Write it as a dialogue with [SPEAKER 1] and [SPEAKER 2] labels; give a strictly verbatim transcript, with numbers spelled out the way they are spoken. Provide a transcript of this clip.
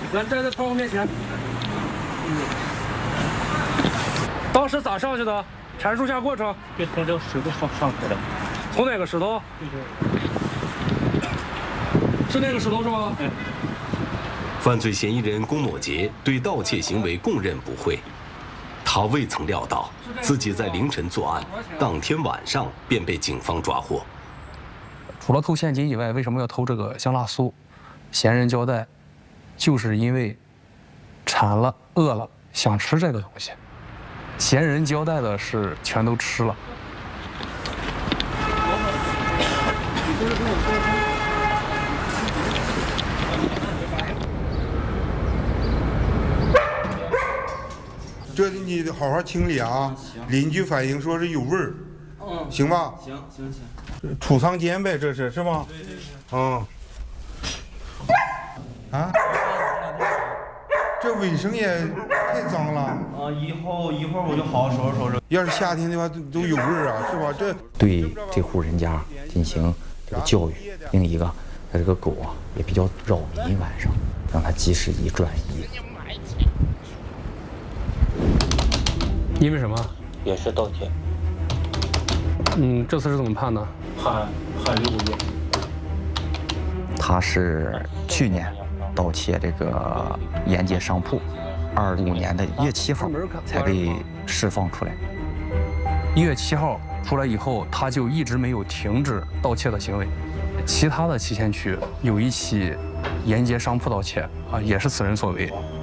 [SPEAKER 1] 咱站在窗户面前。当时咋上去的？阐述下过程。
[SPEAKER 2] 就从这个石头上上去的。
[SPEAKER 1] 从哪个石头？
[SPEAKER 2] 对对。
[SPEAKER 1] 是那个石头是吗？
[SPEAKER 2] 嗯。
[SPEAKER 3] 犯罪嫌疑人龚某杰对盗窃行为供认不讳，他未曾料到自己在凌晨作案，当天晚上便被警方抓获。
[SPEAKER 4] 除了偷现金以外，为什么要偷这个香辣酥？嫌疑人交代，就是因为馋了、饿了，想吃这个东西。嫌疑人交代的是全都吃了。
[SPEAKER 5] 这你得好好清理啊！邻居反映说是有味儿，
[SPEAKER 6] 嗯，
[SPEAKER 5] 行吧？
[SPEAKER 6] 行行行。
[SPEAKER 5] 储藏间呗，这是是吗？
[SPEAKER 6] 对对对。
[SPEAKER 5] 嗯。啊？这卫生也太脏了。
[SPEAKER 6] 啊，以后一会儿我就好好收拾收拾。
[SPEAKER 5] 要是夏天的话，都都有味儿啊，是吧？这
[SPEAKER 7] 对这户人家进行这个教育。另一个，它这个狗啊也比较扰民，晚上让它及时移转移。
[SPEAKER 4] 因为什么？
[SPEAKER 2] 也是盗窃。
[SPEAKER 4] 嗯，这次是怎么判的？
[SPEAKER 2] 判判六个月。
[SPEAKER 7] 他是去年盗窃这个沿街商铺，二五年的一月七号才被释放出来。
[SPEAKER 4] 一月七号出来以后，他就一直没有停止盗窃的行为。其他的七仙区有一起沿街商铺盗窃啊，也是此人所为。